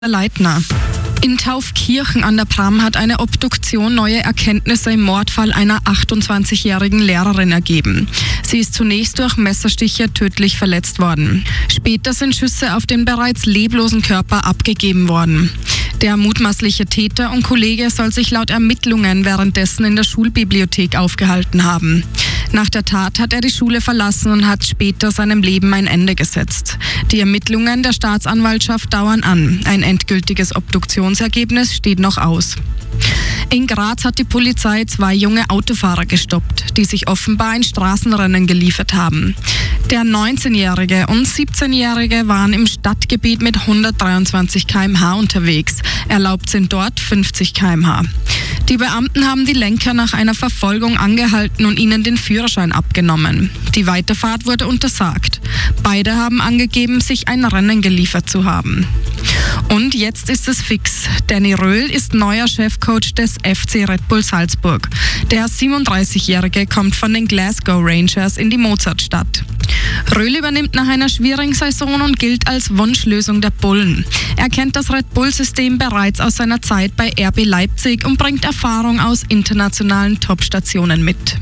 Leitner. In Taufkirchen an der Bram hat eine Obduktion neue Erkenntnisse im Mordfall einer 28-jährigen Lehrerin ergeben. Sie ist zunächst durch Messerstiche tödlich verletzt worden. Später sind Schüsse auf den bereits leblosen Körper abgegeben worden. Der mutmaßliche Täter und Kollege soll sich laut Ermittlungen währenddessen in der Schulbibliothek aufgehalten haben. Nach der Tat hat er die Schule verlassen und hat später seinem Leben ein Ende gesetzt. Die Ermittlungen der Staatsanwaltschaft dauern an. Ein endgültiges Obduktionsergebnis steht noch aus. In Graz hat die Polizei 2 junge Autofahrer gestoppt, die sich offenbar ein Straßenrennen geliefert haben. Der 19-Jährige und 17-Jährige waren im Stadtgebiet mit 123 km/h unterwegs. Erlaubt sind dort 50 km/h. Die Beamten haben die Lenker nach einer Verfolgung angehalten und ihnen den Führerschein abgenommen. Die Weiterfahrt wurde untersagt. Beide haben angegeben, sich ein Rennen geliefert zu haben. Und jetzt ist es fix. Danny Röhl ist neuer Chefcoach des FC Red Bull Salzburg. Der 37-Jährige kommt von den Glasgow Rangers in die Mozartstadt. Röhl übernimmt nach einer schwierigen Saison und gilt als Wunschlösung der Bullen. Er kennt das Red Bull-System bereits aus seiner Zeit bei RB Leipzig und bringt Erfahrung aus internationalen Topstationen mit.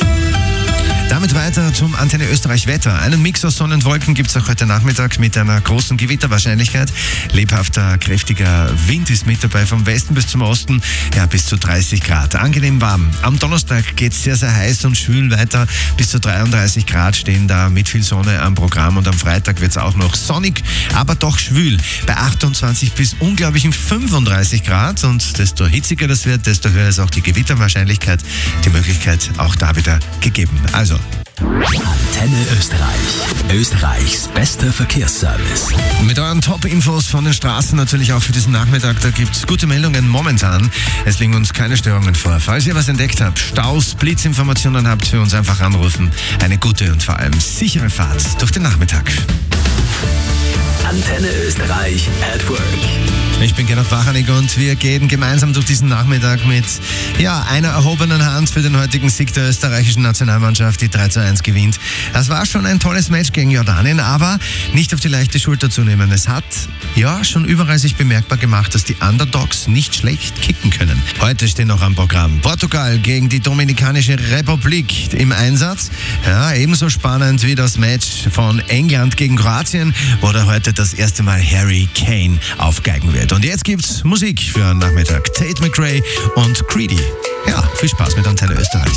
Damit weiter zum Antenne Österreich Wetter. Einen Mix aus Sonne und Wolken gibt es auch heute Nachmittag mit einer großen Gewitterwahrscheinlichkeit. Lebhafter, kräftiger Wind ist mit dabei vom Westen bis zum Osten, ja bis zu 30 Grad. Angenehm warm. Am Donnerstag geht es sehr, sehr heiß und schwül weiter. Bis zu 33 Grad stehen da mit viel Sonne am Programm und am Freitag wird es auch noch sonnig, aber doch schwül. Bei 28 bis unglaublichen 35 Grad und desto hitziger das wird, desto höher ist auch die Gewitterwahrscheinlichkeit. Die Möglichkeit auch da wieder gegeben. Also Antenne Österreich. Österreichs bester Verkehrsservice. mit euren Top-Infos von den Straßen natürlich auch für diesen Nachmittag. Da gibt es gute Meldungen momentan. Es liegen uns keine Störungen vor. Falls ihr was entdeckt habt, Staus, Blitzinformationen habt, für uns einfach anrufen. Eine gute und vor allem sichere Fahrt durch den Nachmittag. Antenne Österreich at Work. Ich bin Gernot Wachanig und wir gehen gemeinsam durch diesen Nachmittag mit einer erhobenen Hand für den heutigen Sieg der österreichischen Nationalmannschaft, die 3:1 gewinnt. Das war schon ein tolles Match gegen Jordanien, aber nicht auf die leichte Schulter zu nehmen. Es hat schon überall sich bemerkbar gemacht, dass die Underdogs nicht schlecht kicken können. Heute stehen noch am Programm Portugal gegen die Dominikanische Republik im Einsatz. Ja, ebenso spannend wie das Match von England gegen Kroatien, wo da heute das erste Mal Harry Kane aufgeigen wird. Und jetzt gibt's Musik für einen Nachmittag. Tate McRae und Creedy. Ja, viel Spaß mit Antenne Österreich.